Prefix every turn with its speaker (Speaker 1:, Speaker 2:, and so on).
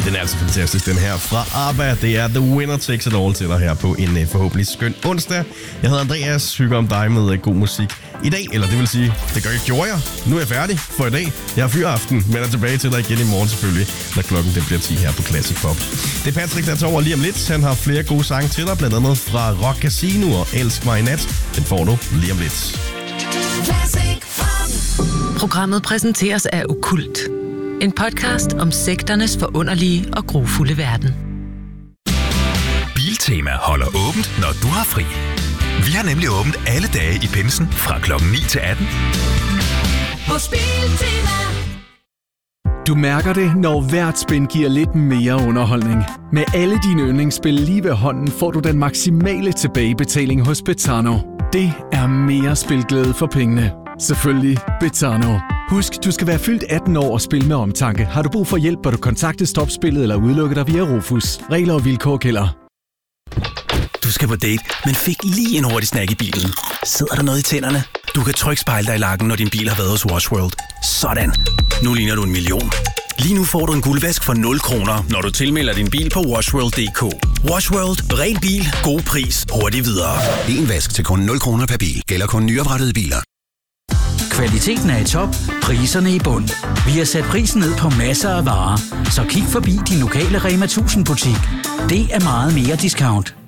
Speaker 1: Den er altså fantastisk, den her fra ABBA. Det er The Winner Takes It All til dig her på en forhåbentlig skøn onsdag. Jeg hedder Andreas, hygger om dig med god musik i dag, eller det vil sige, gjorde jeg. Nu er jeg færdig for i dag. Jeg har fyraften, men er tilbage til dig igen i morgen selvfølgelig, når klokken den bliver 10 her på Classic Pop. Det er Patrick, der tager over lige om lidt. Han har flere gode sange til dig, blandt andet fra Rock Casino og Elsk mig i nat. Den får du lige om lidt.
Speaker 2: Programmet præsenteres af Okkult. En podcast om sekternes forunderlige og grufulde verden.
Speaker 3: Biltema holder åbent, når du har fri. Vi har nemlig åbent alle dage i pinsen fra klokken 9 til 18.
Speaker 4: Hos Biltema.
Speaker 5: Du mærker det, når hvert spin giver lidt mere underholdning. Med alle dine yndlingsspil lige ved hånden får du den maksimale tilbagebetaling hos Betano. Det er mere spilglæde for pengene. Selvfølgelig Betano. Husk, du skal være fyldt 18 år og spille med omtanke. Har du brug for hjælp, bør du kontakte Stopspillet eller udelukke dig via Rufus. Regler og vilkår gælder.
Speaker 3: Du skal på date, men fik lige en hurtig snack i bilen. Sidder der noget i tænderne? Du kan trykspejle dig i lakken, når din bil har været hos Wash World. Sådan. Nu ligner du 1 million. Lige nu får du en guldvask for 0 kroner, når du tilmelder din bil på washworld.dk. Wash World. Ren bil. God pris. Hurtigt videre.
Speaker 6: En vask til kun 0 kroner per bil. Gælder kun nyoprettede biler.
Speaker 7: Kvaliteten er i top, priserne i bund. Vi har sat prisen ned på masser af varer, så kig forbi din lokale Rema 1000 butik. Det er meget mere discount.